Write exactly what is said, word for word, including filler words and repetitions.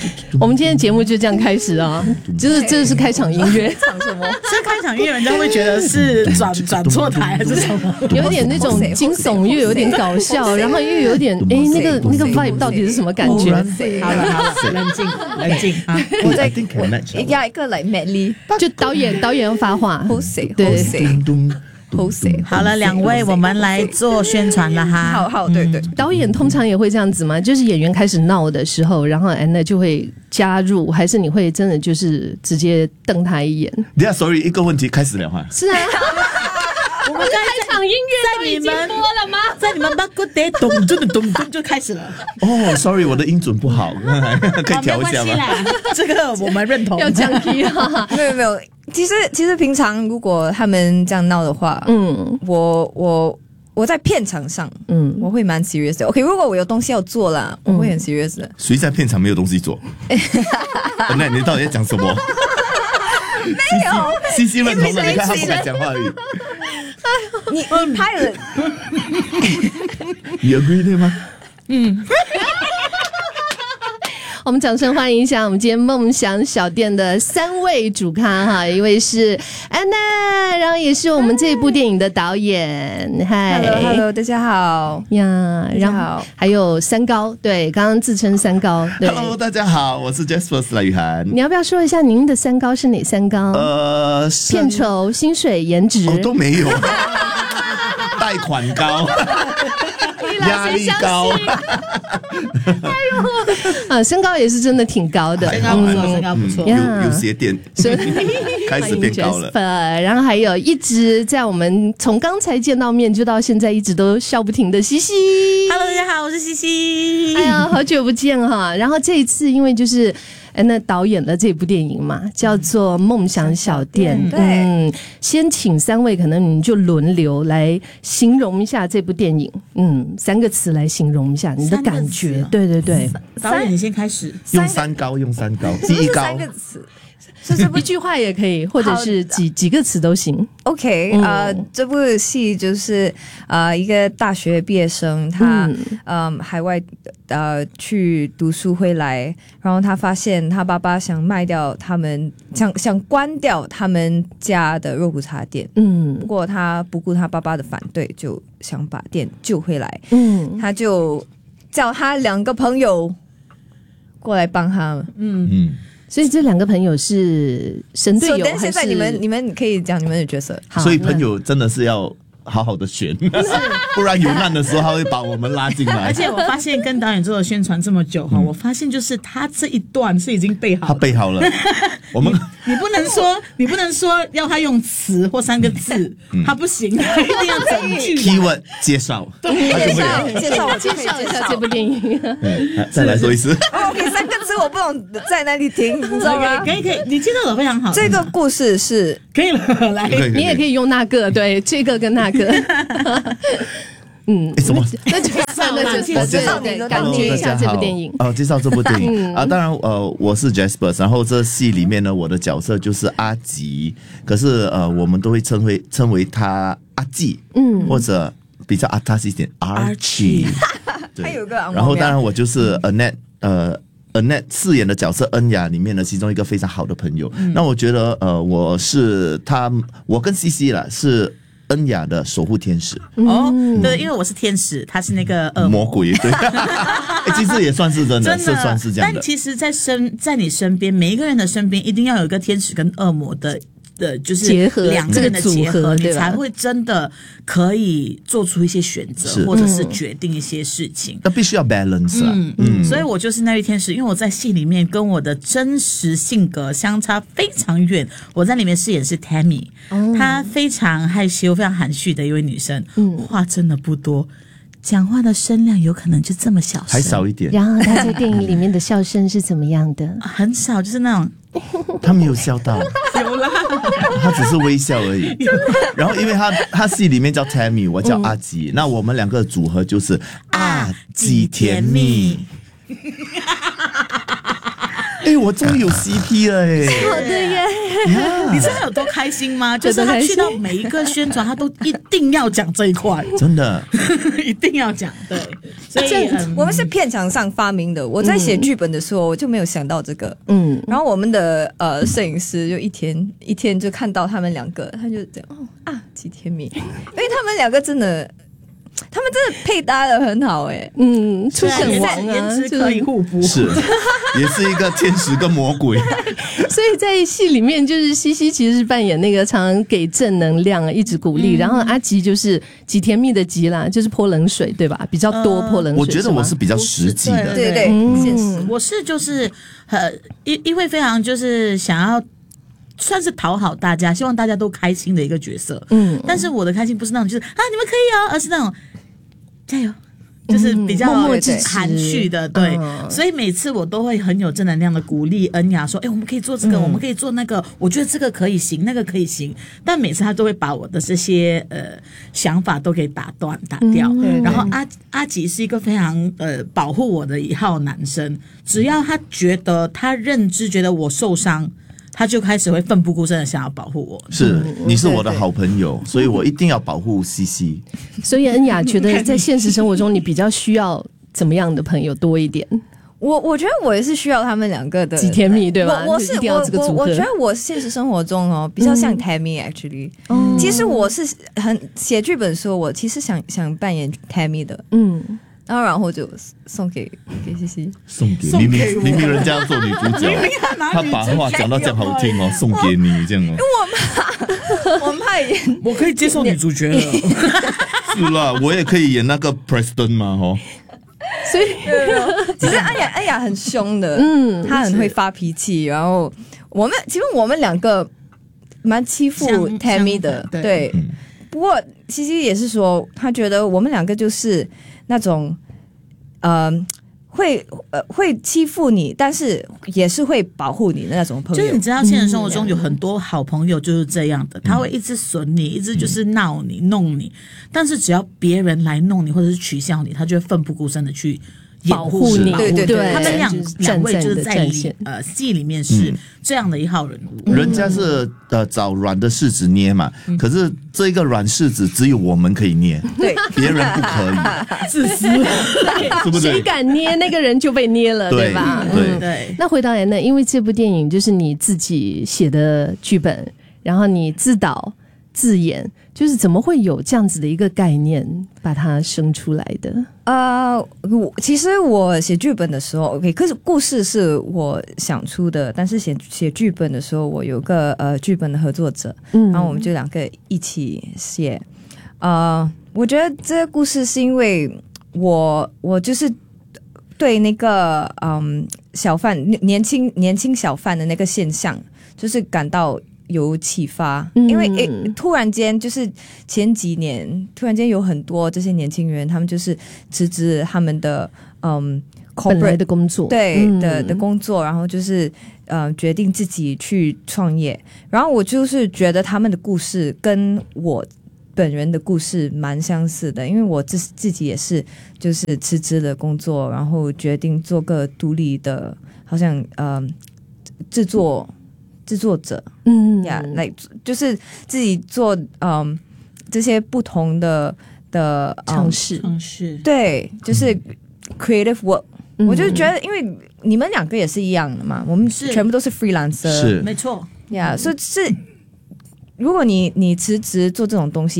我们今天的节目就这样开始啊，就是这是开场音乐， 唱什么？ 是开场音乐，人家会觉得是转转错台还是什么？ 有点那种惊悚，又有点搞笑，然后又有点哎，那个那个 vibe 到底是什么感觉？ 好了好了，冷静冷静啊！ 我在压一个来 medley， 就导演导演要发话， 好谁好对。 谁好谁？ 好了，两位，我们来做宣传了哈。 好好，对对。 导演通常也会这样子吗？就是演员开始闹的时候，然后安娜就会加入，还是你会真的就是直接瞪他一眼？ 等一下 ，sorry， 一个问题开始了哈。 是啊。我们开场音乐都已经播了吗？ 在你们 Good Day 咚咚咚咚就开始了。 哦 ，sorry， 我的音准不好，可以调一下吗？ 这个我们认同。 要降低啊！ 没有没有，其实其实平常如果他们这样闹的话，嗯，我我我在片场上，嗯，我会蛮 serious 的。OK， 如果我有东西要做啦，我会很 serious 的。 谁在片场没有东西做？那你到底在讲什么？ 没有 ，C C 认同的，你看他不敢讲话而已。 你你拍了， 你 agree 对吗？ 嗯。我们掌声欢迎一下我们今天梦想小店的三位主咖哈，一位是安娜，然后也是我们这部电影的导演，嗨 ，Hello Hello， 大家好呀，然后还有三高，对，刚刚自称三高，对 ，Hello 大家好，我是 Jasper 赖宇涵， 你要不要说一下您的三高是哪三高？呃，片酬、薪水、颜值， 哦都没有，贷款高。压力高， 哎呦，啊，身高也是真的挺高的， 身高不错，身高不错， 有有鞋垫，开始变高了。 然后还有一直在我们从刚才见到面就到现在一直都笑不停的西西 ，Hello 大家好，我是西西， 哎呀，好久不见哈。然后这一次因为就是。哎，那导演的这部电影嘛，叫做《梦想小店》。嗯，先请三位，可能你就轮流来形容一下这部电影。嗯，三个词来形容一下你的感觉。啊、对对对， 导演你先开始。 用三高，用三高，第一高。 三个词。 是这一句话也可以，或者是几几个词都行。 OK， 呃，嗯、这部戏就是呃一个大学毕业生，他嗯、呃、海外呃去读书回来，然后他发现他爸爸想卖掉他们，想想关掉他们家的肉骨茶店。嗯，不过他不顾他爸爸的反对，就想把店救回来。嗯，他就叫他两个朋友过来帮他。嗯嗯。 所以这两个朋友是神队友还是？ 现在你们你们可以讲你们的角色。 所以朋友真的是要好好的选，不然有难的时候他会把我们拉进来。 而且我发现跟导演做的宣传这么久哈、嗯，我发现就是他这一段是已经备好了， 他备好了。我们你, 你不能说你不能说要他用词或三个字，嗯、他不行，他一定要整句。 keyword 介绍， 介绍介绍介绍一下这部电影。 嗯、再来说一次。 OK， 三个字我不懂在哪里听，你知道吗？ 可以可以，你介绍的非常好。 这个故事是可以了，来， 你也可以用那个，对，这个跟那个。嗯， 欸、什么？ 那就算了，就介绍你的感觉一下这部电影。 哦，介绍这部电影啊，当然呃，我是 Jasper， 然后这戏里面呢，我的角色就是阿吉，可是呃，我们都会称为称为他阿纪，嗯，或者比较阿塔西一点 Archie。 还有个， 然后当然我就是 Annette， 呃。Annette 饰演的角色恩雅里面的其中一个非常好的朋友，嗯、那我觉得呃我是他，我跟 C C 啦是恩雅的守护天使。 哦，对，因为我是天使，他是那个恶魔鬼，对，欸、其实也算是真的，真的是算是这样的。 但其实在身在你身边，每一个人的身边一定要有一个天使跟恶魔的。的就是结合两个人的结合， 你才会真的可以做出一些选择，或者是决定一些事情。 那必须要 balance 啊， 嗯嗯。所以我就是那位天使，因为我在戏里面跟我的真实性格相差非常远。我在里面饰演是 Tammy，哦、她非常害羞、非常含蓄的一位女生，嗯、话真的不多。讲话的声量有可能就这么小声， 还少一点。 然后她在电影里面的笑声是怎么样的？ 很少，就是那种。 他没有笑到， 有啦， 他只是微笑而已。然后因为他他戏里面叫 Tammy， 我叫阿吉，嗯、那我们两个组合就是阿吉甜蜜。 哎，我终于有 C P 了哎！ 好的耶， 你知道有多开心吗？就是他去到每一个宣传，他都一定要讲这一块， 真的一定要讲。对，所以、嗯、 我们是片场上发明的。我在写剧本的时候，我就没有想到这个。嗯，然后我们的呃摄影师就一天一天就看到他们两个，他就这样哦啊，吉天米，因为他们两个真的。他们真的配搭的很好哎、欸， 嗯，出神王啊， 颜值可以互补， 是，也是一个天使跟魔鬼。 所以在戏里面，就是西西其实是扮演那个常常给正能量，一直鼓励，嗯、然后阿吉就是吉甜蜜的吉啦，就是泼冷水，对吧？比较多泼冷水。 我觉得我是比较实际的， 对对对， 嗯、 现实。 我是就是呃，因因为非常就是想要。算是讨好大家，希望大家都开心的一个角色。嗯，但是我的开心不是那种就是啊你们可以哦，而是那种加油，就是比较含蓄的。对、嗯，所以每次我都会很有正能量的鼓励恩雅说：“哎、欸，我们可以做这个、嗯，我们可以做那个，我觉得这个可以行，那个可以行。”但每次他都会把我的这些呃想法都给打断打掉。嗯、然后阿阿吉是一个非常呃保护我的一号男生，只要他觉得他认知觉得我受伤。他就开始会奋不顾身的想要保护我。 是，你是我的好朋友，所以我一定要保护西西。 所以恩雅觉得在现实生活中，你比较需要怎么样的朋友多一点？ 我我觉得我也是需要他们两个的吉甜蜜，对吧？ 我我是我我我觉得我现实生活中哦比较像 Tammy actually、嗯。其实我是很写剧本的时候，我其实想想扮演 Tammy 的，嗯。然后，然后就送给给西西， 送给明明明明人家要做女主角，他把话讲到这样好听哦，送给你这样哦。 我怕，我怕演， 我可以接受女主角了。 是啦，我也可以演那个 Preston 嘛，吼。 所以，其实安雅安雅很凶的，嗯，她很会发脾气。然后我们其实我们两个蛮欺负 Tammy 的，对。对嗯、不过西西也是说，她觉得我们两个就是。那种，呃，会呃会欺负你，但是也是会保护你的那种朋友。 就是你知道，现实生活中有很多好朋友就是这样的，嗯、他会一直损你，一直就是闹你、弄你，但是只要别人来弄你或者是取笑你，他就会奋不顾身的去。 保护你， 对对对， 他们两两位就是在里呃戏里面是这样的一号人物。 嗯、人家是呃找软的柿子捏嘛，嗯、可是这个软柿子只有我们可以捏， 对， 别人不可以。 自私， 对不对？ 谁敢捏那个人就被捏了，对, 对吧？ 对、 嗯、对。那回到来呢，因为这部电影就是你自己写的剧本，然后你自导自演。就是怎么会有这样子的一个概念把它生出来的？ 呃，我其实我写剧本的时候 ，OK， 可是故事是我想出的，但是写写剧本的时候，我有个呃剧本的合作者，嗯，然后我们就两个一起写。呃，我觉得这个故事是因为我我就是对那个嗯小贩年轻年轻小贩的那个现象，就是感到。有启发，因为诶，突然间就是前几年，突然间有很多这些年轻人，他们就是辞职他们的嗯本来的工作， 对、嗯、的的工作，然后就是呃决定自己去创业。然后我就是觉得他们的故事跟我本人的故事蛮相似的，因为我自自己也是就是辞职了工作，然后决定做个独立的，好像呃制作。制作者，嗯呀，来、yeah, 就是自己做，嗯，这些不同的的尝试， 尝试， 对，就是 creative work、嗯。我就觉得，因为你们两个也是一样的嘛，我们全部都是 freelancer， 是没错， 呀、yeah, ，所以是，如果你你辞职做这种东西。